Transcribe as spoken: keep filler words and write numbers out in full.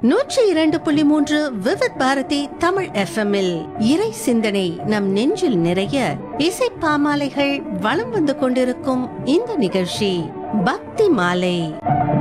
நூற்றி இரண்டு புள்ளி மூன்று விவித் பாரதி தமிழ் எஃப்எம் இல் இறை சிந்தனை நம் நெஞ்சில் நிறைய இசை பாமாலைகள் வலம் வந்து கொண்டிருக்கும் இந்த நிகழ்ச்சி பக்தி மாலை.